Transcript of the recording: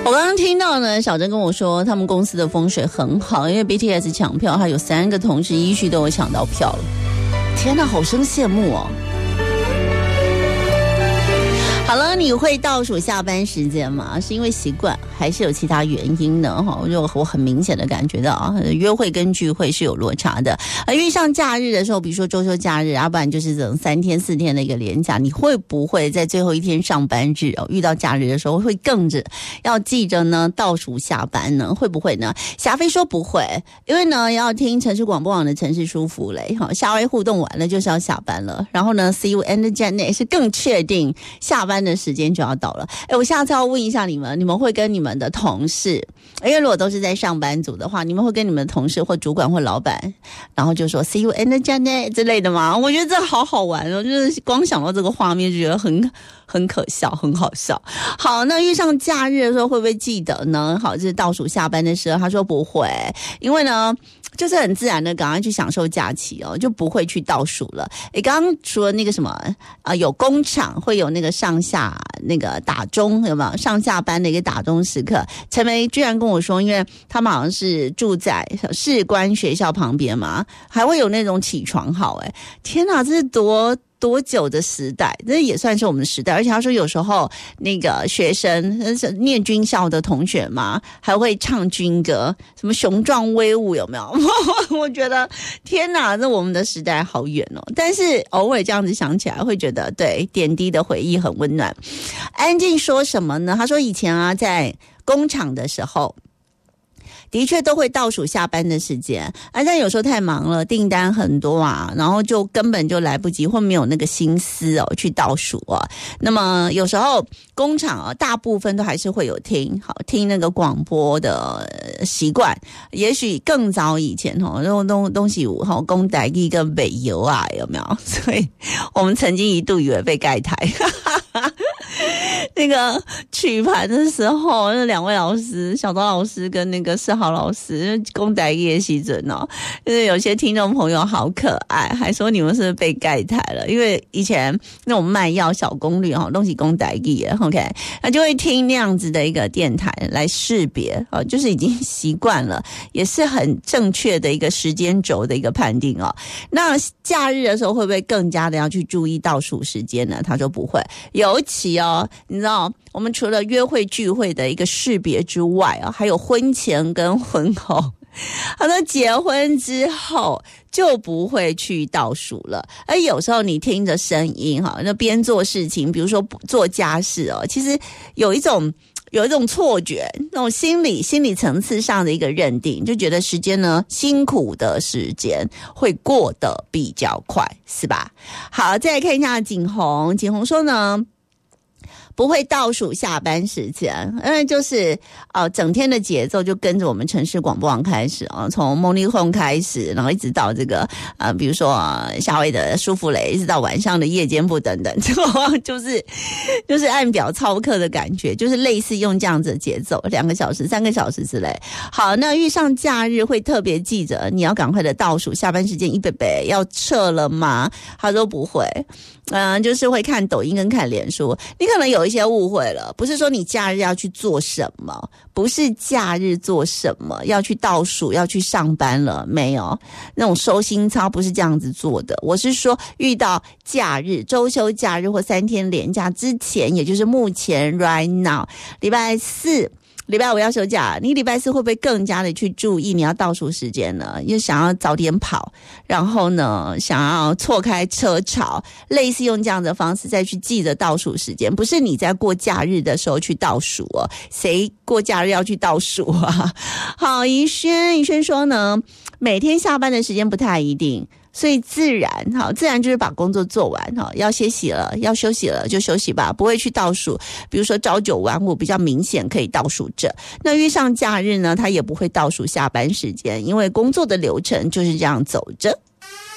我刚刚听到呢，小珍跟我说他们公司的风水很好，因为 BTS 抢票，他有3个同事依序都有抢到票了。天哪，好生羡慕哦！好了，你会倒数下班时间吗？是因为习惯，还是有其他原因呢？我很明显的感觉到啊，约会跟聚会是有落差的。遇上假日的时候，比如说周休假日，要不然就是这种3天4天的一个连假，你会不会在最后一天上班日遇到假日的时候会更着要记着呢倒数下班呢？会不会呢？霞飞说不会，因为呢要听城市广播网的城市舒服嘞，夏威互动完了就是要下班了，然后呢 See you and Janet 是更确定下班的时间就要到了。我下次要问一下你们会跟你们的同事，因为如果都是在上班族的话，你们会跟你们的同事或主管或老板，然后就说 See you and Janet 之类的吗？我觉得这好好玩哦，就是光想到这个画面就觉得很可笑，很好笑。好，那遇上假日的时候会不会记得呢？好，就是倒数下班的时候，他说不会，因为呢就是很自然的赶快去享受假期哦，就不会去倒数了。刚刚除了那个什么有工厂会有那个上下那个打钟，有没有上下班的一个打钟时刻？陈梅居然跟我说，因为他们好像是住在士官学校旁边嘛，还会有那种起床号。天哪，这是多久的时代，这也算是我们的时代。而且他说有时候那个学生念军校的同学嘛，还会唱军歌，什么雄壮威武，有没有？我觉得天哪，这我们的时代好远哦。但是偶尔这样子想起来会觉得对，点滴的回忆很温暖。安静说什么呢？他说以前在工厂的时候的确都会倒数下班的时间，但有时候太忙了，订单很多然后就根本就来不及或没有那个心思去倒数那么有时候工厂大部分都还是会有听那个广播的习惯，也许更早以前那种东西讲台语跟美游有没有？所以我们曾经一度以为被盖台。那个取盘的时候，那2位老师，小周老师跟那个世豪老师，讲台语的时候就是有些听众朋友好可爱，还说你们是不是被盖台了？因为以前那种卖药小功率东西讲台语 OK， 那就会听那样子的一个电台来识别就是已经习惯了，也是很正确的一个时间轴的一个判定那假日的时候会不会更加的要去注意倒数时间呢？他说不会，尤其你知道我们除了约会聚会的一个识别之外还有婚前跟婚后。他说结婚之后就不会去倒数了，而有时候你听着声音那边做事情，比如说做家事其实有一种错觉，那种心理层次上的一个认定，就觉得时间呢，辛苦的时间会过得比较快，是吧？好，再来看一下景洪说呢，不会倒数下班时间，因为就是整天的节奏就跟着我们城市广播网开始从 Morning Home 开始，然后一直到这个比如说夏威的舒芙蕾，一直到晚上的夜间部等等，就是按表操课的感觉，就是类似用这样子的节奏，2个小时3个小时之类。好，那遇上假日会特别记着你要赶快的倒数下班时间100要撤了吗？他说不会，就是会看抖音跟看脸书。你可能有一些误会了，不是说你假日要去做什么，不是假日做什么要去倒数要去上班了，没有，那种收心操不是这样子做的。我是说遇到假日周休假日或3天连假之前，也就是目前 right now 礼拜4礼拜5要休假，你礼拜4会不会更加的去注意你要倒数时间呢？因为想要早点跑，然后呢想要错开车潮，类似用这样的方式再去记着倒数时间，不是你在过假日的时候去倒数谁过假日要去倒数好，宜轩说呢，每天下班的时间不太一定，所以自然就是把工作做完要歇息了，要休息了就休息吧，不会去倒数。比如说朝9晚5比较明显可以倒数着。那遇上假日呢，他也不会倒数下班时间，因为工作的流程就是这样走着。